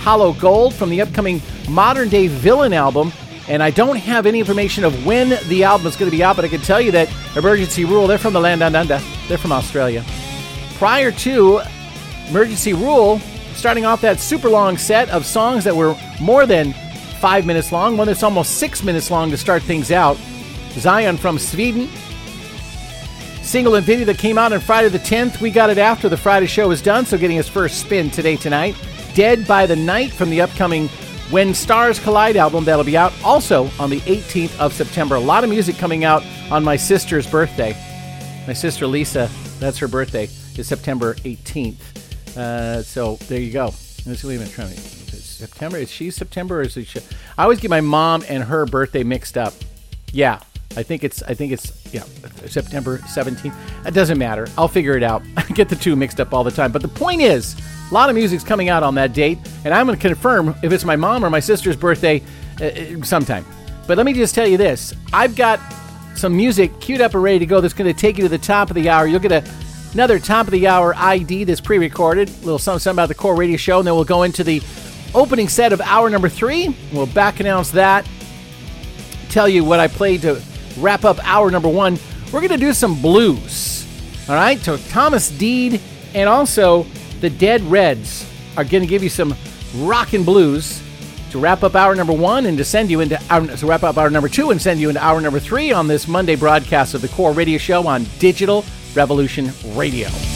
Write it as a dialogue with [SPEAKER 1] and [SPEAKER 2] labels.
[SPEAKER 1] Hollow Gold from the upcoming Modern Day Villain album. And I don't have any information of when the album is going to be out, but I can tell you that Emergency Rule, they're from the land down under. They're from Australia. Prior to Emergency Rule, starting off that super long set of songs that were more than 5 minutes long, one that's almost 6 minutes long to start things out. Zion from Sweden. Single and video that came out on Friday the 10th. We got it after the Friday show was done, so getting his first spin tonight. Dead by the Night from the upcoming When Stars Collide album that'll be out also on the 18th of September. A lot of music coming out on my sister's birthday. My sister Lisa, that's her birthday, is September 18th. So there you go. Let's wait a minute. September? Is she September or is she? I always get my mom and her birthday mixed up. Yeah. I think it's September 17th. It doesn't matter. I'll figure it out. I get the two mixed up all the time. But the point is, a lot of music's coming out on that date, and I'm going to confirm if it's my mom or my sister's birthday sometime. But let me just tell you this. I've got some music queued up and ready to go that's going to take you to the top of the hour. You'll get another top of the hour ID that's pre-recorded, a little something about the Core Radio Show, and then we'll go into the opening set of hour number 3. We'll back announce that, tell you what I played to wrap up hour number 1. We're going to do some blues. All right? So Thomas Deed and also the Dead Reds are going to give you some rockin' blues to wrap up hour number 1 and to wrap up hour number 2 and send you into hour number 3 on this Monday broadcast of the Core Radio Show on Digital Revolution Radio.